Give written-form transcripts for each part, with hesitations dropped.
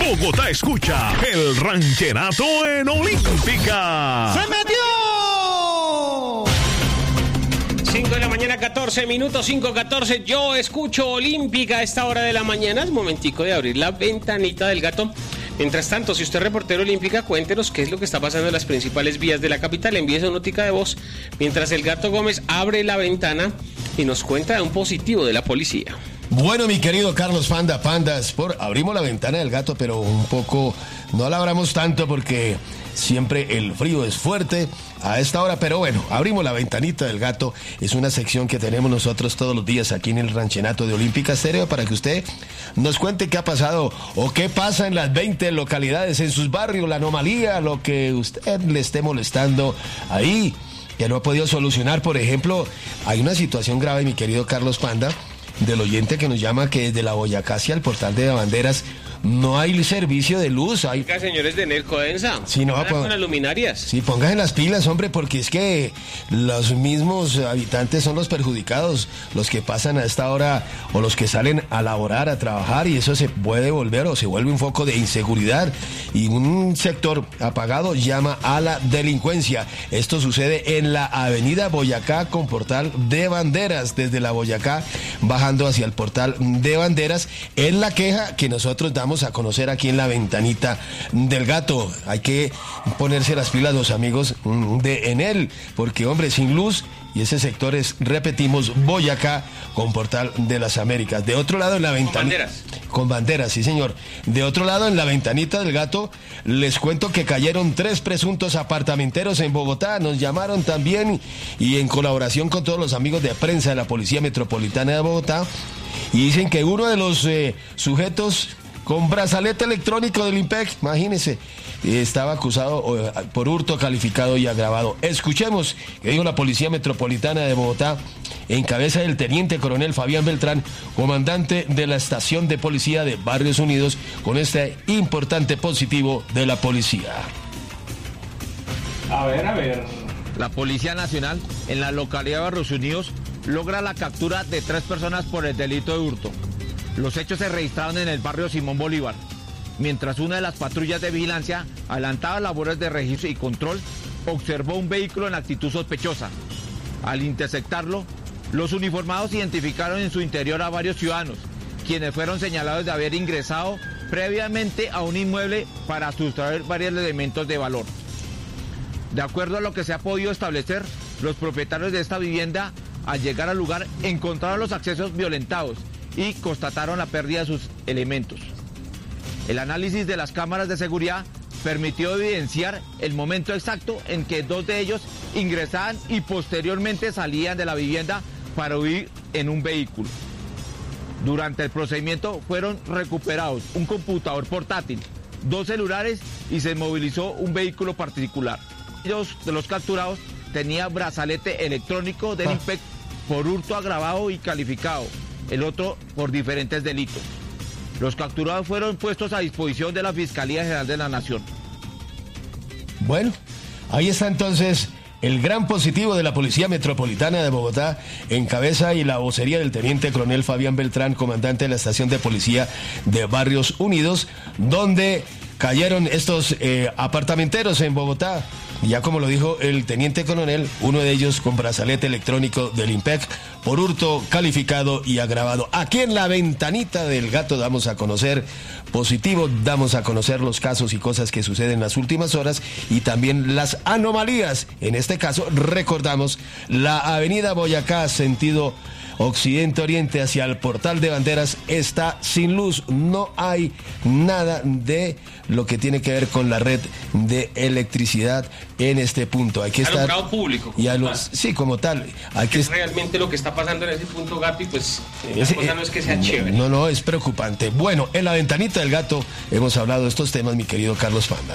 Bogotá escucha el rancherato en Olímpica. ¡Se metió! 5 de la mañana, 14 minutos, 5:14. Yo escucho Olímpica a esta hora de la mañana. Es momentico de abrir la ventanita del gato. Mientras tanto, si usted es reportero Olímpica, cuéntenos qué es lo que está pasando en las principales vías de la capital. Envíe su notica de voz mientras el Gato Gómez abre la ventana y nos cuenta de un positivo de la policía. Bueno, mi querido Carlos Panda Sport, abrimos la ventana del gato, pero un poco, no la abramos tanto porque siempre el frío es fuerte a esta hora, pero bueno, abrimos la ventanita del gato. Es una sección que tenemos nosotros todos los días aquí en el ranchenato de Olímpica Estéreo para que usted nos cuente qué ha pasado o qué pasa en las 20 localidades, en sus barrios, la anomalía, lo que usted le esté molestando ahí, que no ha podido solucionar. Por ejemplo, hay una situación grave, mi querido Carlos Panda, del oyente que nos llama que desde la Boyacá hacia el portal de Banderas no hay servicio de luz. Hay... Señores de Nercodensa, sí, no, con las luminarias. Sí, pónganse las pilas, hombre, porque es que los mismos habitantes son los perjudicados, los que pasan a esta hora o los que salen a laborar, a trabajar, y eso se puede volver o se vuelve un foco de inseguridad y un sector apagado llama a la delincuencia. Esto sucede en la avenida Boyacá con portal de Banderas, desde la Boyacá bajando hacia el portal de Banderas. Es la queja que nosotros damos a conocer aquí en la ventanita del gato. Hay que ponerse las pilas los amigos de Enel, porque hombre, sin luz, y ese sector es, repetimos, Boyacá con portal de las Américas. De otro lado en la ventanita... Con banderas. Con banderas, sí señor. De otro lado en la ventanita del gato, les cuento que cayeron 3 presuntos apartamenteros en Bogotá. Nos llamaron también y en colaboración con todos los amigos de prensa de la Policía Metropolitana de Bogotá, y dicen que uno de los sujetos con brazalete electrónico del IMPEC, imagínense, estaba acusado por hurto calificado y agravado. Escuchemos qué dijo la Policía Metropolitana de Bogotá en cabeza del teniente coronel Fabián Beltrán, comandante de la estación de policía de Barrios Unidos, con este importante positivo de la policía. A ver. La Policía Nacional en la localidad de Barrios Unidos logra la captura de 3 personas por el delito de hurto. Los hechos se registraron en el barrio Simón Bolívar, mientras una de las patrullas de vigilancia adelantaba labores de registro y control, observó un vehículo en actitud sospechosa. Al interceptarlo, los uniformados identificaron en su interior a varios ciudadanos, quienes fueron señalados de haber ingresado previamente a un inmueble para sustraer varios elementos de valor. De acuerdo a lo que se ha podido establecer, los propietarios de esta vivienda, al llegar al lugar, encontraron los accesos violentados y constataron la pérdida de sus elementos. El análisis de las cámaras de seguridad permitió evidenciar el momento exacto en que 2 de ellos ingresaban y posteriormente salían de la vivienda para huir en un vehículo. Durante el procedimiento fueron recuperados un computador portátil, 2 celulares y se movilizó un vehículo particular. Ellos de los capturados tenían brazalete electrónico del IMPEC por hurto agravado y calificado, el otro por diferentes delitos. Los capturados fueron puestos a disposición de la Fiscalía General de la Nación. Bueno, ahí está entonces el gran positivo de la Policía Metropolitana de Bogotá, en cabeza y la vocería del teniente coronel Fabián Beltrán, comandante de la estación de policía de Barrios Unidos, donde cayeron estos apartamenteros en Bogotá. Y ya como lo dijo el teniente coronel, uno de ellos con brazalete electrónico del IMPEC por hurto calificado y agravado. Aquí en la ventanita del gato damos a conocer positivo, damos a conocer los casos y cosas que suceden en las últimas horas y también las anomalías. En este caso recordamos la avenida Boyacá, sentido occidente-oriente hacia el portal de Banderas, está sin luz. No hay nada de lo que tiene que ver con la red de electricidad en este punto. Hay que estar alumbrado público. Y sí, como tal. Hay que es realmente lo que está pasando en ese punto, Gato, y pues la cosa no es que sea chévere. No, es preocupante. Bueno, en la ventanita del gato hemos hablado de estos temas, mi querido Carlos Panda.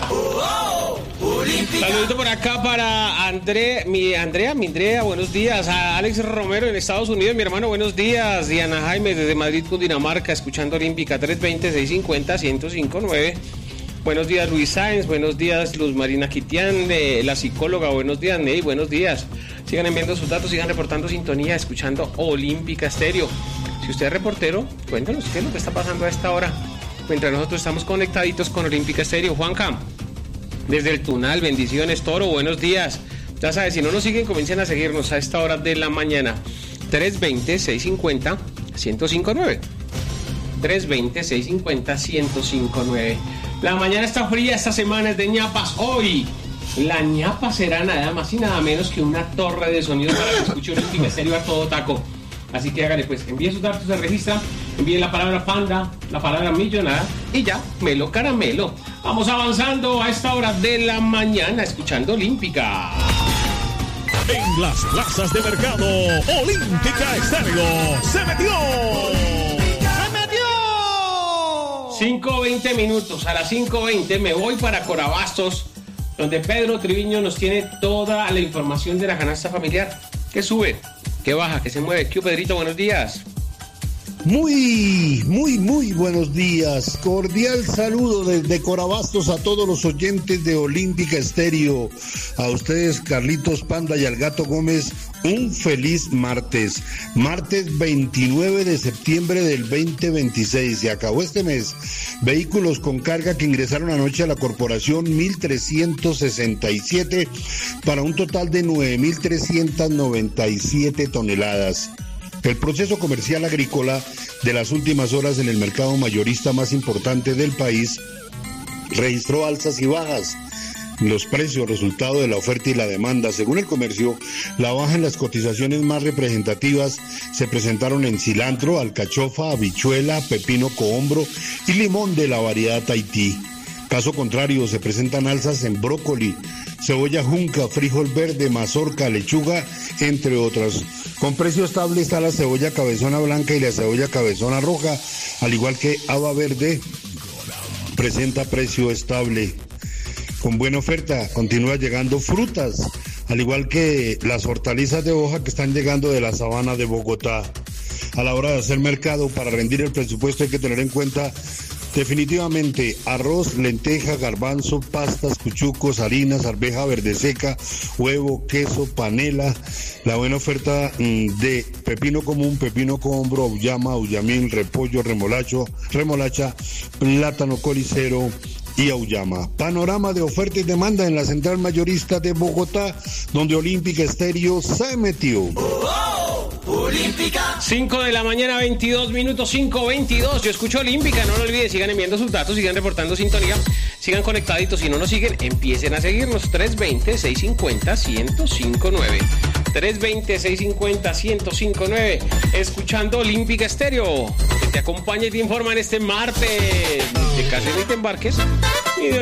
Saludito por acá para mi Andrea, buenos días. A Alex Romero en Estados Unidos, mi hermano, buenos días. Diana Jaime desde Madrid, Cundinamarca, escuchando Olímpica 320-650-1059. Buenos días, Luis Sáenz. Buenos días, Luz Marina Quitián, la psicóloga. Buenos días, Ney. Buenos días. Sigan enviando sus datos, sigan reportando sintonía, escuchando Olímpica Estéreo. Si usted es reportero, cuéntanos qué es lo que está pasando a esta hora mientras nosotros estamos conectaditos con Olímpica Estéreo. Juanca, desde el Tunal, bendiciones, Toro, buenos días. Ya sabes, si no nos siguen, comiencen a seguirnos a esta hora de la mañana. 320-650-1059. 320-650-1059. La mañana está fría, esta semana es de ñapas. Hoy, la ñapa será nada más y nada menos que una torre de sonido para que escuche Olímpica Estéreo a todo taco. Así que hágale pues, envíe sus datos de registro, envíe la palabra panda, la palabra millonada y ya, melo caramelo. Vamos avanzando a esta hora de la mañana escuchando Olímpica. En las plazas de mercado, Olímpica Estéreo se metió. 5:20 minutos, a las 5:20 me voy para Corabastos, donde Pedro Triviño nos tiene toda la información de la canasta familiar. ¿Qué sube? ¿Qué baja? ¿Qué se mueve? ¿Qué, Pedrito? Buenos días. Muy buenos días. Cordial saludo desde Corabastos a todos los oyentes de Olímpica Estéreo. A ustedes, Carlitos Panda y al Gato Gómez, un feliz martes. Martes 29 de septiembre del 2026. Se acabó este mes. Vehículos con carga que ingresaron anoche a la corporación, 1.367 para un total de 9.397 toneladas. El proceso comercial agrícola de las últimas horas en el mercado mayorista más importante del país registró alzas y bajas. Los precios, resultado de la oferta y la demanda. Según el comercio, la baja en las cotizaciones más representativas se presentaron en cilantro, alcachofa, habichuela, pepino cohombro y limón de la variedad Tahití. Caso contrario, se presentan alzas en brócoli, cebolla junca, frijol verde, mazorca, lechuga, entre otras. Con precio estable está la cebolla cabezona blanca y la cebolla cabezona roja, al igual que haba verde, presenta precio estable. Con buena oferta, continúa llegando frutas, al igual que las hortalizas de hoja que están llegando de la sabana de Bogotá. A la hora de hacer mercado, para rendir el presupuesto hay que tener en cuenta definitivamente arroz, lenteja, garbanzo, pastas, cuchucos, harinas, arveja verde seca, huevo, queso, panela. La buena oferta de pepino común, pepino cohombro, auyama, auyamín, repollo, remolacha, plátano colicero y auyama. Panorama de oferta y demanda en la central mayorista de Bogotá, donde Olímpica Estéreo se metió. Olímpica. 5 de la mañana, 22 minutos, 5:22. Yo escucho Olímpica, no lo olviden, sigan enviando sus datos, sigan reportando sintonía, sigan conectaditos. Si no nos siguen, empiecen a seguirnos. 320-650-1059. 320-650-1059. Escuchando Olímpica Estéreo, que te acompaña y te informa en este martes. De casi ni te embarques.